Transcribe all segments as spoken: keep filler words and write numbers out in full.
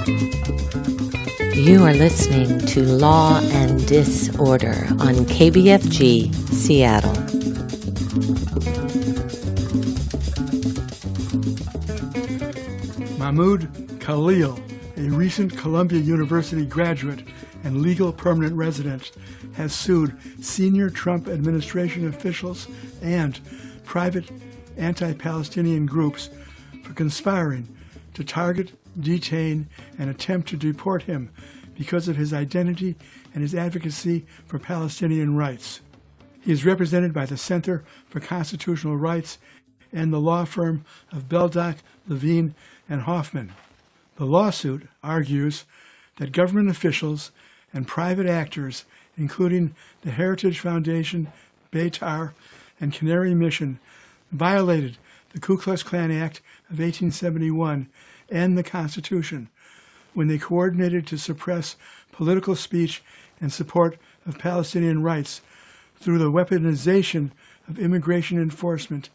You are listening to Law and Disorder on K B F G, Seattle. Mahmoud Khalil, a recent Columbia University graduate and legal permanent resident, has sued senior Trump administration officials and private anti-Palestinian groups for conspiring to target, detain, and attempt to deport him because of his identity and his advocacy for Palestinian rights. He is represented by the Center for Constitutional Rights and the law firm of Beldock, Levine, and Hoffman. The lawsuit argues that government officials and private actors, including the Heritage Foundation, Beitar, and Canary Mission, violated the Ku Klux Klan Act of eighteen seventy-one and the Constitution when they coordinated to suppress political speech in support of Palestinian rights through the weaponization of immigration enforcement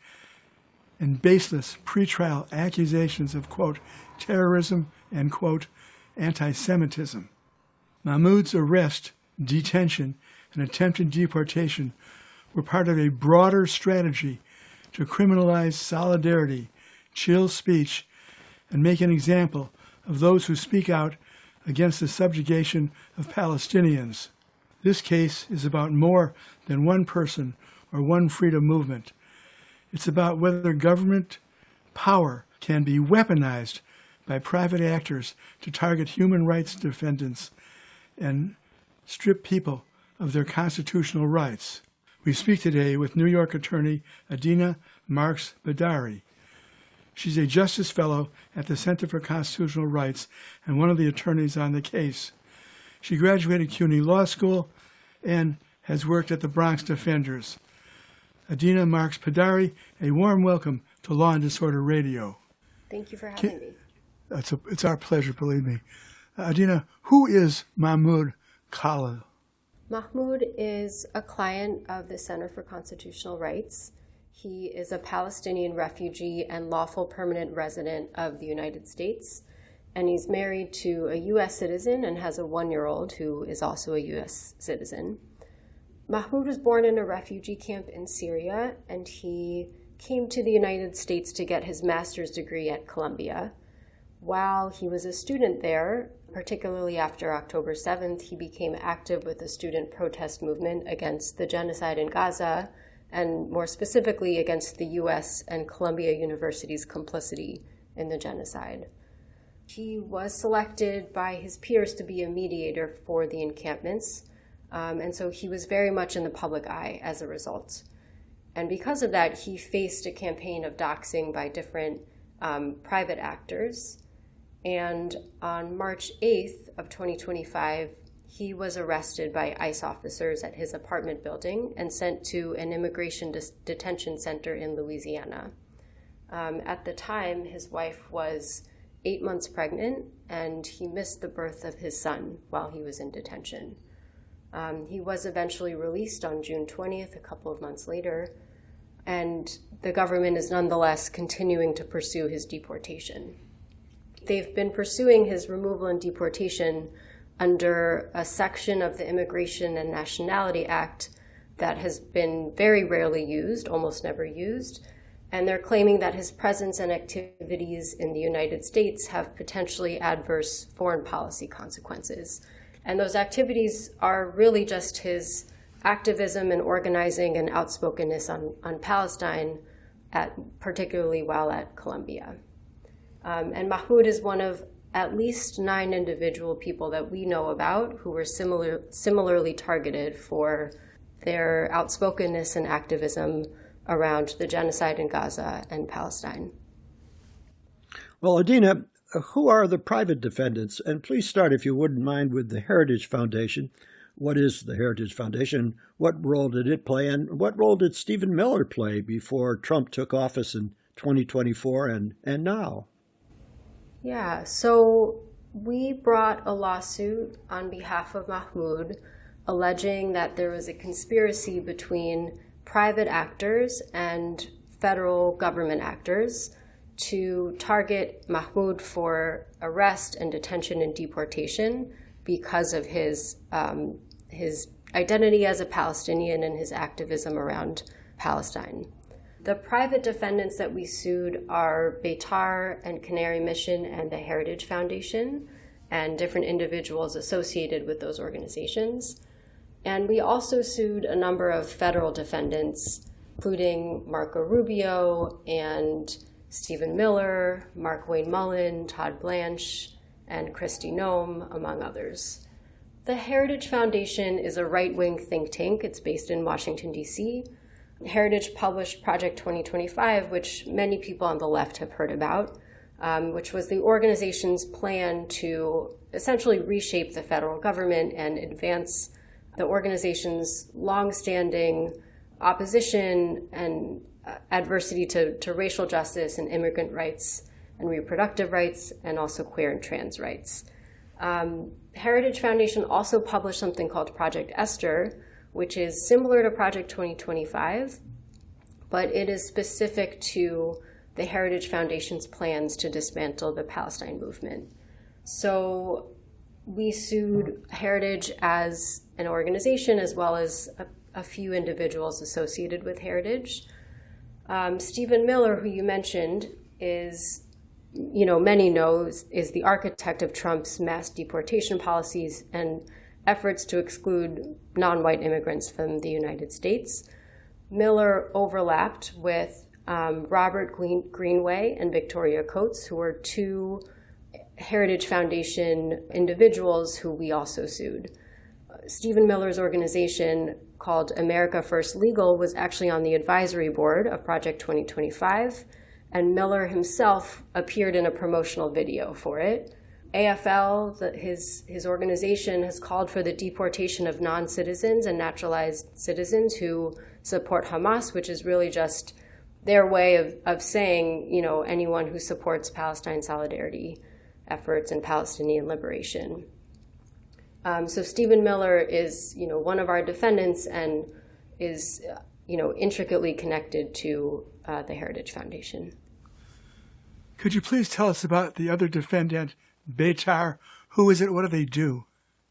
and baseless pretrial accusations of, quote, terrorism and, quote, anti-Semitism. Mahmoud's arrest, detention, and attempted deportation were part of a broader strategy to criminalize solidarity, chill speech, and make an example of those who speak out against the subjugation of Palestinians. This case is about more than one person or one freedom movement. It's about whether government power can be weaponized by private actors to target human rights defendants and strip people of their constitutional rights. We speak today with New York attorney Adina Marks Badari. She's a Justice Fellow at the Center for Constitutional Rights and one of the attorneys on the case. She graduated C U N Y Law School and has worked at the Bronx Defenders. Adina Marks Badari, a warm welcome to Law and Disorder Radio. Thank you for having Can, me. It's, a, it's our pleasure, believe me. Uh, Adina, who is Mahmoud Khalil? Mahmoud is a client of the Center for Constitutional Rights. He is a Palestinian refugee and lawful permanent resident of the United States, and he's married to a U S citizen and has a one-year-old who is also a U S citizen. Mahmoud was born in a refugee camp in Syria, and he came to the United States to get his master's degree at Columbia. While he was a student there, particularly after October seventh, he became active with the student protest movement against the genocide in Gaza, and more specifically against the U S and Columbia University's complicity in the genocide. He was selected by his peers to be a mediator for the encampments, um, and so he was very much in the public eye as a result. And because of that, he faced a campaign of doxing by different um, private actors. And on March eighth of twenty twenty-five, he was arrested by ICE officers at his apartment building and sent to an immigration dis- detention center in Louisiana. Um, at the time, his wife was eight months pregnant, and he missed the birth of his son while he was in detention. Um, he was eventually released on June twentieth, a couple of months later, and the government is nonetheless continuing to pursue his deportation. They've been pursuing his removal and deportation under a section of the Immigration and Nationality Act that has been very rarely used, almost never used, and they're claiming that his presence and activities in the United States have potentially adverse foreign policy consequences. And those activities are really just his activism and organizing and outspokenness on, on Palestine, at, particularly while at Columbia. Um, and Mahmoud is one of at least nine individual people that we know about who were similar, similarly targeted for their outspokenness and activism around the genocide in Gaza and Palestine. Well, Adina, who are the private defendants? And please start, if you wouldn't mind, with the Heritage Foundation. What is the Heritage Foundation? What role did it play? And what role did Stephen Miller play before Trump took office in twenty twenty-four and, and now? Yeah, so we brought a lawsuit on behalf of Mahmoud alleging that there was a conspiracy between private actors and federal government actors to target Mahmoud for arrest and detention and deportation because of his um, his identity as a Palestinian and his activism around Palestine. The private defendants that we sued are Beitar and Canary Mission and the Heritage Foundation and different individuals associated with those organizations. And we also sued a number of federal defendants, including Marco Rubio and Stephen Miller, Mark Wayne Mullen, Todd Blanche, and Kristi Noem, among others. The Heritage Foundation is a right-wing think tank. It's based in Washington, D C Heritage published Project twenty twenty-five, which many people on the left have heard about, um, which was the organization's plan to essentially reshape the federal government and advance the organization's longstanding opposition and uh, adversity to, to racial justice and immigrant rights and reproductive rights and also queer and trans rights. Um, Heritage Foundation also published something called Project Esther, which is similar to Project twenty twenty-five, but it is specific to the Heritage Foundation's plans to dismantle the Palestine movement. So we sued Heritage as an organization as well as a, a few individuals associated with Heritage. Um, Stephen Miller, who you mentioned, is, you know, many know, is the architect of Trump's mass deportation policies and efforts to exclude non-white immigrants from the United States. Miller overlapped with um, Robert Green- Greenway and Victoria Coates, who were two Heritage Foundation individuals who we also sued. Uh, Stephen Miller's organization, called America First Legal, was actually on the advisory board of Project twenty twenty-five, and Miller himself appeared in a promotional video for it. A F L, the, his, his organization, has called for the deportation of non-citizens and naturalized citizens who support Hamas, which is really just their way of, of saying, you know, anyone who supports Palestine solidarity efforts and Palestinian liberation. Um, so Stephen Miller is, you know, one of our defendants and is, uh, you know, intricately connected to uh, the Heritage Foundation. Could you please tell us about the other defendant, Beitar? Who is it? What do they do?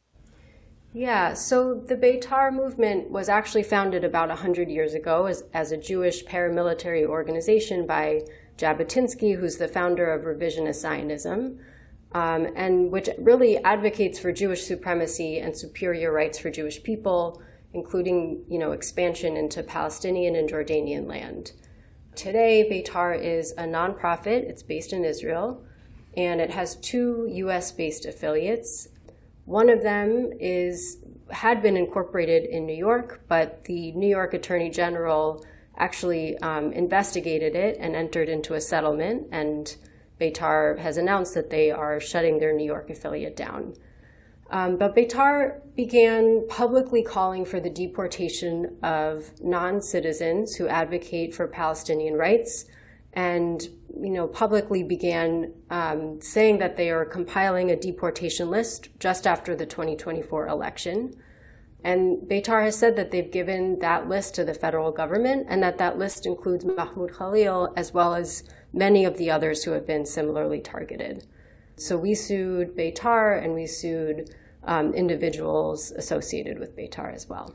Yeah, so the Beitar movement was actually founded about one hundred years ago as, as a Jewish paramilitary organization by Jabotinsky, who's the founder of revisionist Zionism, um, and which really advocates for Jewish supremacy and superior rights for Jewish people, including, you know, expansion into Palestinian and Jordanian land. Today, Beitar is a nonprofit. It's based in Israel, and it has two U S-based affiliates. One of them is had been incorporated in New York, but the New York Attorney General actually um, investigated it and entered into a settlement, and Beitar has announced that they are shutting their New York affiliate down. Um, but Beitar began publicly calling for the deportation of non-citizens who advocate for Palestinian rights, and, you know, publicly began um, saying that they are compiling a deportation list just after the twenty twenty-four election. And Beitar has said that they've given that list to the federal government, and that that list includes Mahmoud Khalil as well as many of the others who have been similarly targeted. So we sued Beitar, and we sued um, individuals associated with Beitar as well.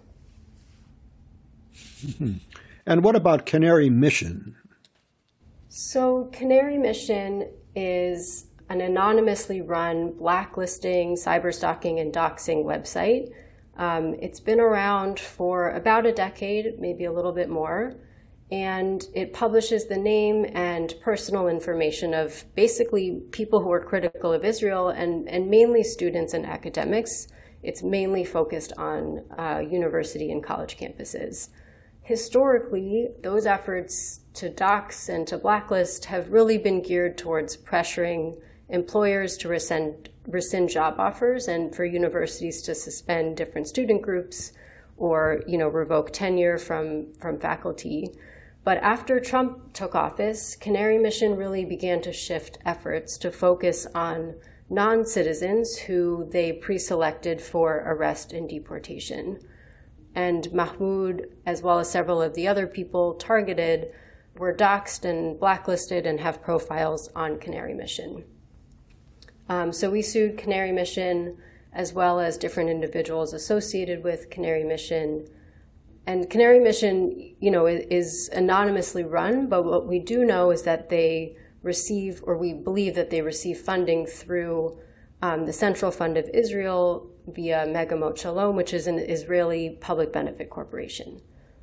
And what about Canary Mission? So Canary Mission is an anonymously run blacklisting, cyberstalking, and doxing website. Um, it's been around for about a decade, maybe a little bit more, and it publishes the name and personal information of basically people who are critical of Israel, and, and mainly students and academics. It's mainly focused on uh, university and college campuses. Historically, those efforts to dox and to blacklist have really been geared towards pressuring employers to rescind, rescind job offers and for universities to suspend different student groups or, you know, revoke tenure from, from faculty. But after Trump took office, Canary Mission really began to shift efforts to focus on non-citizens who they pre-selected for arrest and deportation. And Mahmoud, as well as several of the other people targeted, were doxxed and blacklisted and have profiles on Canary Mission. Um, so we sued Canary Mission as well as different individuals associated with Canary Mission. And Canary Mission, you know, is anonymously run, but what we do know is that they receive, or we believe that they receive funding through um, the Central Fund of Israel via Megamot Shalom, which is an Israeli public benefit corporation.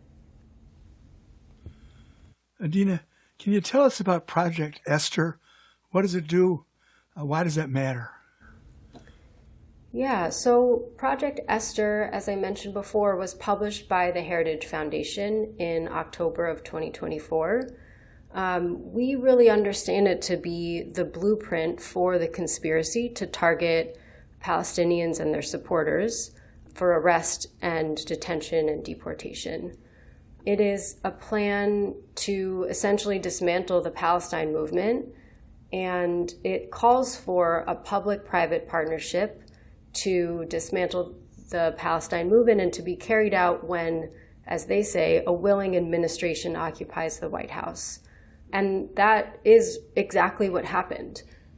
Adina, can you tell us about Project Esther? What does it do? Uh, why does that matter? Yeah, so Project Esther, as I mentioned before, was published by the Heritage Foundation in October of twenty twenty-four. Um, we really understand it to be the blueprint for the conspiracy to target Palestinians and their supporters for arrest and detention and deportation. It is a plan to essentially dismantle the Palestine movement, and it calls for a public-private partnership to dismantle the Palestine movement and to be carried out when, as they say, a willing administration occupies the White House. And that is exactly what happened.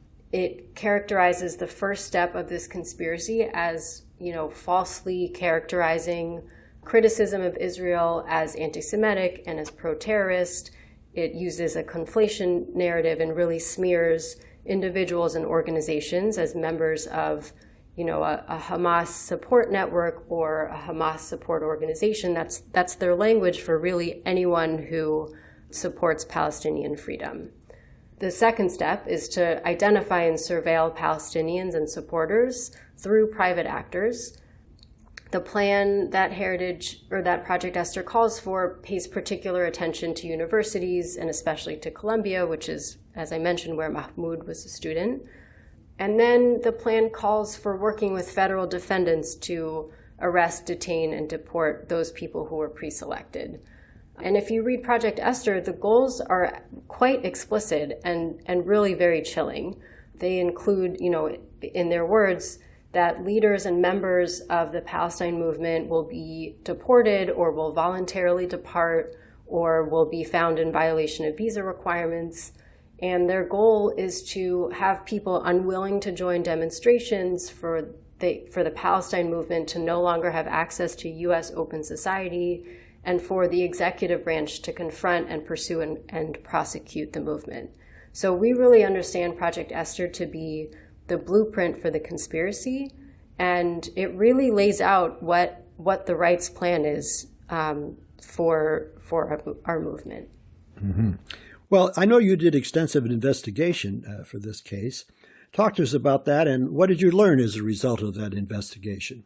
It characterizes the first step of this conspiracy as, you know, falsely characterizing criticism of Israel as anti-Semitic and as pro-terrorist. It uses a conflation narrative and really smears individuals and organizations as members of, you know, a, a Hamas support network or a Hamas support organization. That's that's their language for really anyone who supports Palestinian freedom. The second step is to identify and surveil Palestinians and supporters through private actors. The plan that Heritage or that Project Esther calls for pays particular attention to universities and especially to Columbia, which is, as I mentioned, where Mahmoud was a student. And then the plan calls for working with federal defendants to arrest, detain, and deport those people who were pre-selected. And if you read Project Esther, the goals are quite explicit and, and really very chilling. They include, you know, in their words, that leaders and members of the Palestine movement will be deported or will voluntarily depart or will be found in violation of visa requirements. And their goal is to have people unwilling to join demonstrations for the, for the Palestine movement to no longer have access to U S open society, and for the executive branch to confront and pursue and, and prosecute the movement. So we really understand Project Esther to be the blueprint for the conspiracy, and it really lays out what what the right's plan is um, for for our, our movement. Mm-hmm. Well, I know you did extensive investigation uh, for this case. Talk to us about that, and what did you learn as a result of that investigation?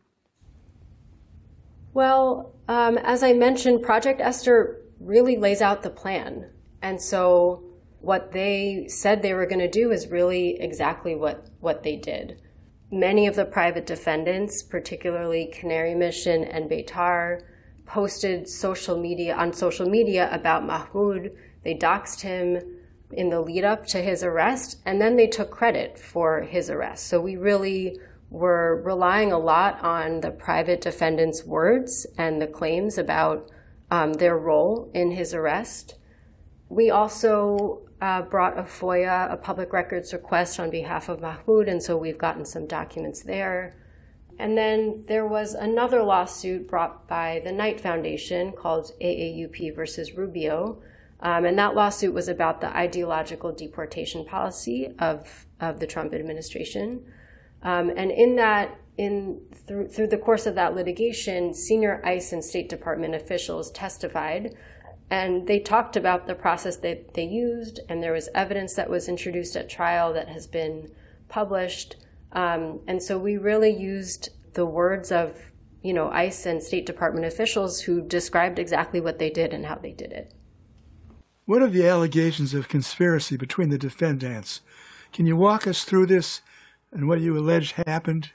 Well, um, as I mentioned, Project Esther really lays out the plan. And so what they said they were going to do is really exactly what, what they did. Many of the private defendants, particularly Canary Mission and Beitar, posted social media on social media about Mahmoud. They doxed him in the lead up to his arrest, and then they took credit for his arrest. So we really were relying a lot on the private defendants' words and the claims about um, their role in his arrest. We also uh, brought a FOIA, a public records request, on behalf of Mahmoud, and so we've gotten some documents there. And then there was another lawsuit brought by the Knight Foundation called A A U P versus Rubio, um, and that lawsuit was about the ideological deportation policy of, of the Trump administration. Um, and in that, in through, through the course of that litigation, senior ICE and State Department officials testified, and they talked about the process that they used, and there was evidence that was introduced at trial that has been published. Um, and so we really used the words of, you know, ICE and State Department officials who described exactly what they did and how they did it. What are the allegations of conspiracy between the defendants? Can you walk us through this and what you allege happened?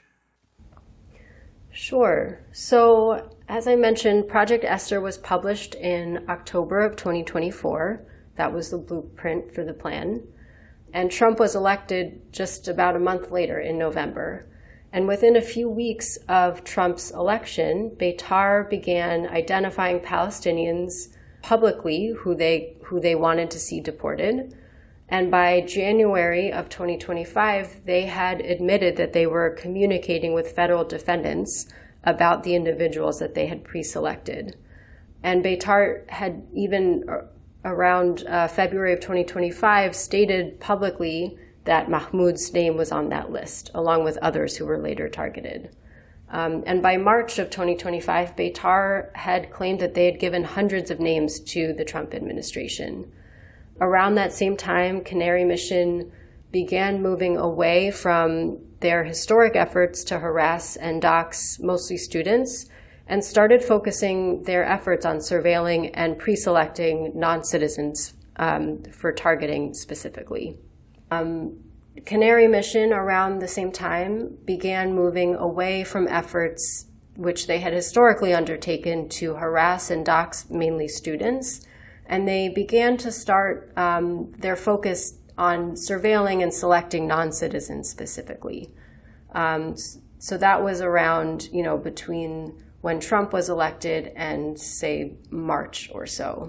Sure. So, as I mentioned, Project Esther was published in October of twenty twenty-four. That was the blueprint for the plan. And Trump was elected just about a month later in November. And within a few weeks of Trump's election, Beitar began identifying Palestinians publicly who they who they wanted to see deported. And by January of twenty twenty-five, they had admitted that they were communicating with federal defendants about the individuals that they had pre-selected. And Beitar had even around uh, February of twenty twenty-five stated publicly that Mahmoud's name was on that list, along with others who were later targeted. Um, and by March of twenty twenty-five, Beitar had claimed that they had given hundreds of names to the Trump administration. Around that same time, Canary Mission began moving away from their historic efforts to harass and dox mostly students and started focusing their efforts on surveilling and pre-selecting non-citizens um, for targeting specifically. Um, Canary Mission, around the same time, began moving away from efforts which they had historically undertaken to harass and dox mainly students, and they began to start um, their focus on surveilling and selecting non-citizens specifically. Um, so that was around, you know, between when Trump was elected and, say, March or so.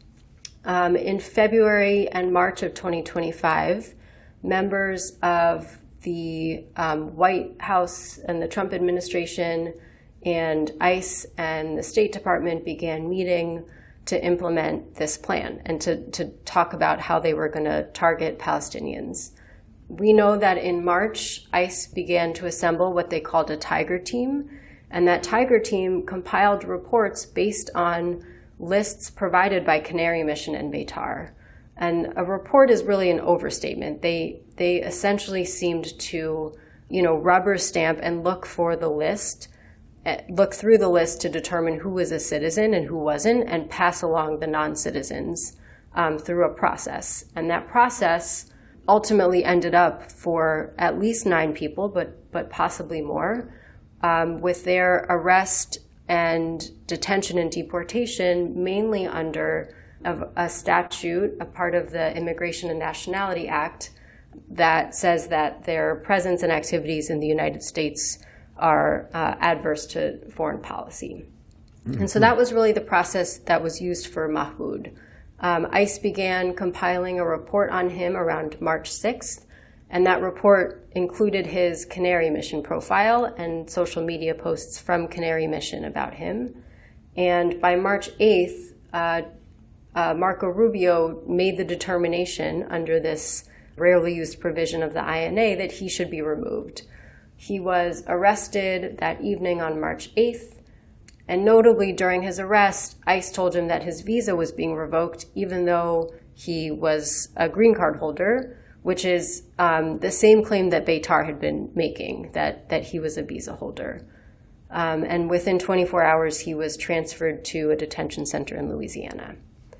Um, in February and March of twenty twenty-five, members of the um, White House and the Trump administration and ICE and the State Department began meeting to implement this plan and to, to talk about how they were going to target Palestinians. We know that in March, ICE began to assemble what they called a Tiger Team, and that Tiger Team compiled reports based on lists provided by Canary Mission and Beitar. And a report is really an overstatement. They they essentially seemed to, you know, rubber stamp and look for the list, look through the list to determine who was a citizen and who wasn't, and pass along the non-citizens um, through a process. And that process ultimately ended up for at least nine people, but but possibly more, um, with their arrest and detention and deportation mainly under of a statute, a part of the Immigration and Nationality Act, that says that their presence and activities in the United States are uh, adverse to foreign policy. Mm-hmm. And so that was really the process that was used for Mahmoud. Um, ICE began compiling a report on him around March sixth, and that report included his Canary Mission profile and social media posts from Canary Mission about him. And by March eighth, uh, uh, Marco Rubio made the determination under this rarely used provision of the I N A that he should be removed. He was arrested that evening on March eighth, and notably during his arrest, ICE told him that his visa was being revoked even though he was a green card holder, which is um, the same claim that Beitar had been making, that, that he was a visa holder. Um, and within twenty-four hours, he was transferred to a detention center in Louisiana.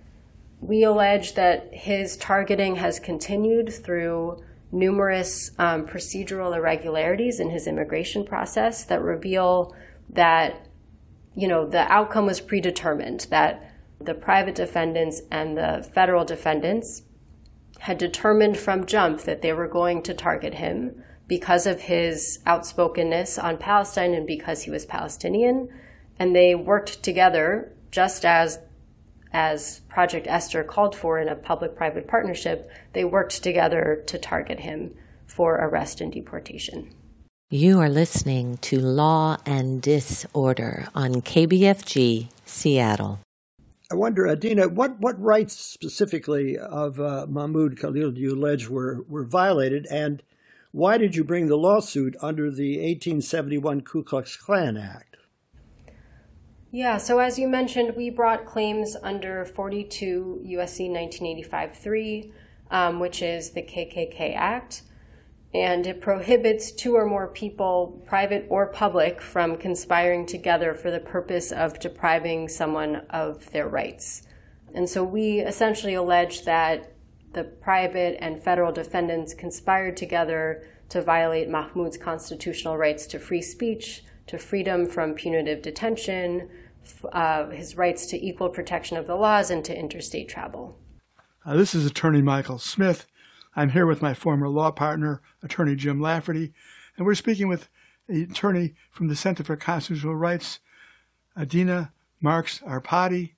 We allege that his targeting has continued through numerous um, procedural irregularities in his immigration process that reveal that, you know, the outcome was predetermined, that the private defendants and the federal defendants had determined from jump that they were going to target him because of his outspokenness on Palestine and because he was Palestinian. And they worked together, just as as Project Esther called for in a public-private partnership. They worked together to target him for arrest and deportation. You are listening to Law and Disorder on K B F G, Seattle. I wonder, Adina, what, what rights specifically of uh, Mahmoud Khalil do you allege were, were violated, and why did you bring the lawsuit under the eighteen seventy-one Ku Klux Klan Act? Yeah, so as you mentioned, we brought claims under forty-two U S C nineteen eighty-five dash three, um, which is the K K K Act, and it prohibits two or more people, private or public, from conspiring together for the purpose of depriving someone of their rights. And so we essentially allege that the private and federal defendants conspired together to violate Mahmoud's constitutional rights to free speech, to freedom from punitive detention, uh, his rights to equal protection of the laws, and to interstate travel. Uh, this is Attorney Michael Smith. I'm here with my former law partner, Attorney Jim Lafferty, and we're speaking with the attorney from the Center for Constitutional Rights, Adina Marks Arpadi.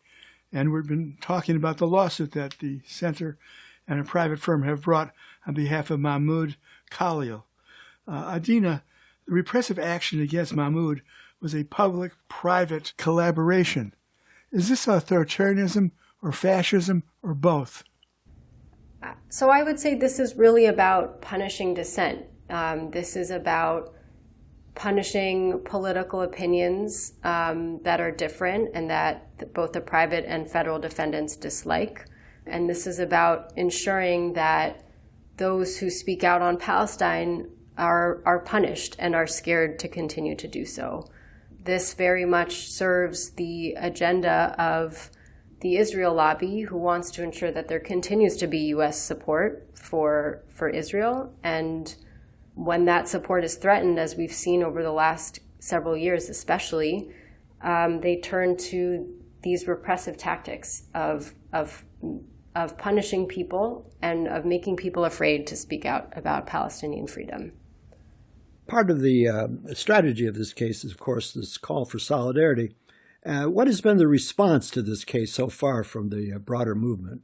And we've been talking about the lawsuit that the center and a private firm have brought on behalf of Mahmoud Khalil. Uh, Adina, the repressive action against Mahmoud was a public-private collaboration. Is this authoritarianism or fascism or both? So I would say this is really about punishing dissent. Um, this is about punishing political opinions um, that are different and that both the private and federal defendants dislike. And this is about ensuring that those who speak out on Palestine are, are punished and are scared to continue to do so. This very much serves the agenda of the Israel lobby, who wants to ensure that there continues to be U S support for for Israel. And when that support is threatened, as we've seen over the last several years especially, um, they turn to these repressive tactics of, of, of punishing people and of making people afraid to speak out about Palestinian freedom. Part of the uh, strategy of this case is, of course, this call for solidarity. Uh, what has been the response to this case so far from the uh, broader movement?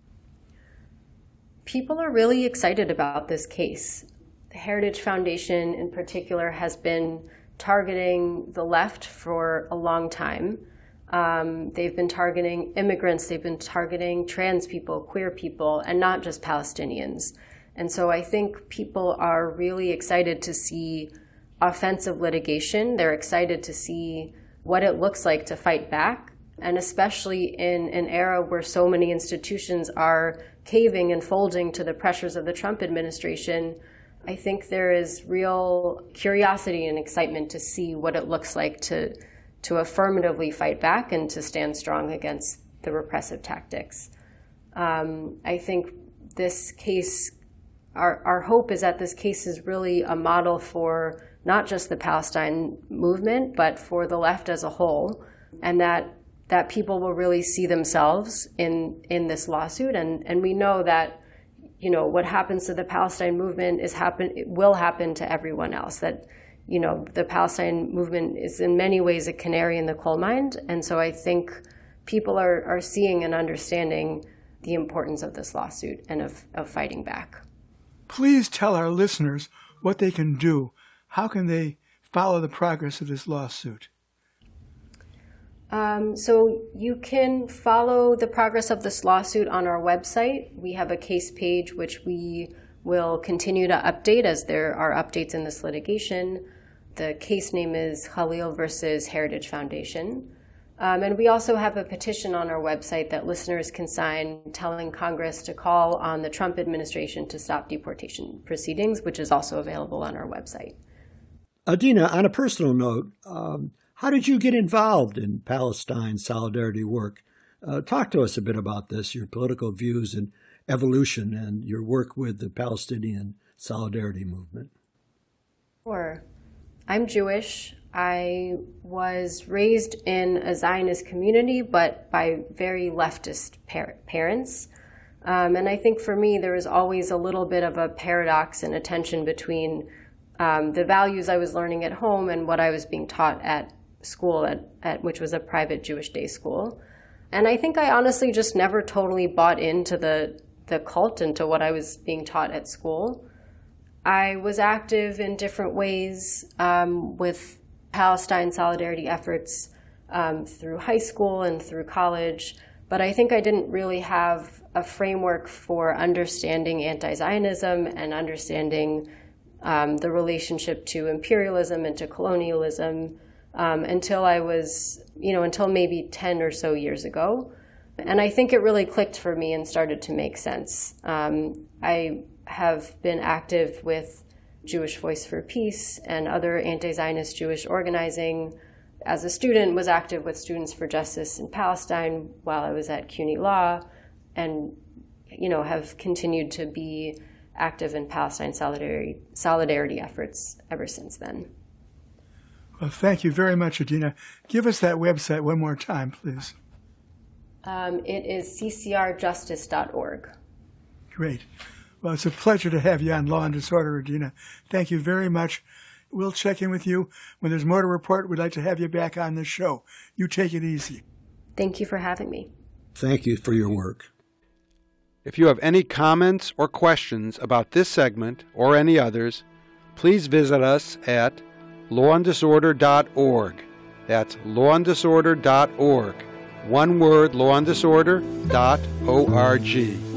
People are really excited about this case. The Heritage Foundation in particular has been targeting the left for a long time. Um, they've been targeting immigrants, they've been targeting trans people, queer people, and not just Palestinians. And so I think people are really excited to see offensive litigation. They're excited to see what it looks like to fight back, and especially in an era where so many institutions are caving and folding to the pressures of the Trump administration. I think there is real curiosity and excitement to see what it looks like to, to affirmatively fight back and to stand strong against the repressive tactics. Um, I think this case, our, our hope is that this case is really a model for not just the Palestine movement, but for the left as a whole, and that that people will really see themselves in in this lawsuit. And, and we know that, you know, what happens to the Palestine movement is happen it will happen to everyone else. That, you know, the Palestine movement is in many ways a canary in the coal mine. And so I think people are, are seeing and understanding the importance of this lawsuit and of, of fighting back. Please tell our listeners what they can do. How can they follow the progress of this lawsuit? Um, so you can follow the progress of this lawsuit on our website. We have a case page which we will continue to update as there are updates in this litigation. The case name is Khalil versus Heritage Foundation. Um, and we also have a petition on our website that listeners can sign telling Congress to call on the Trump administration to stop deportation proceedings, which is also available on our website. Adina, on a personal note, um, how did you get involved in Palestine solidarity work? Uh, talk to us a bit about this, your political views and evolution and your work with the Palestinian solidarity movement. Sure. I'm Jewish. I was raised in a Zionist community, but by very leftist par- parents. Um, and I think for me, there was always a little bit of a paradox and a tension between um, the values I was learning at home and what I was being taught at school, at, at which was a private Jewish day school. And I think I honestly just never totally bought into the, the cult and to what I was being taught at school. I was active in different ways um, with Palestine solidarity efforts um, through high school and through college, but I think I didn't really have a framework for understanding anti-Zionism and understanding um, the relationship to imperialism and to colonialism um, until I was, you know, until maybe ten or so years ago. And I think it really clicked for me and started to make sense. Um, I have been active with Jewish Voice for Peace and other anti-Zionist Jewish organizing. As a student, was active with Students for Justice in Palestine while I was at CUNY Law, and you know have continued to be active in Palestine solidarity solidarity efforts ever since then. Well, thank you very much, Adina. Give us that website one more time, please. Um, it is c c r justice dot org. Great. Well, it's a pleasure to have you on Law and Disorder, Adina. Thank you very much. We'll check in with you when there's more to report. We'd like to have you back on the show. You take it easy. Thank you for having me. Thank you for your work. If you have any comments or questions about this segment or any others, please visit us at law and disorder dot org. That's law and disorder dot org. One word, law and disorder dot org.